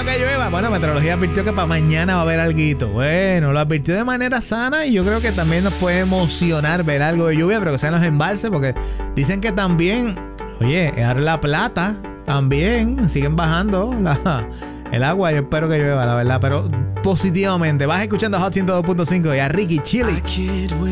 esperando que llueva. Bueno, meteorología advirtió que para mañana va a haber alguito. Bueno, lo advirtió de manera sana y yo creo que también nos puede emocionar ver algo de lluvia, pero que sean los embalses, porque dicen que también, oye, La Plata también siguen bajando el agua. Yo espero que llueva, la verdad, pero positivamente. Vas escuchando Hot 102.5 y a Ricky Chili.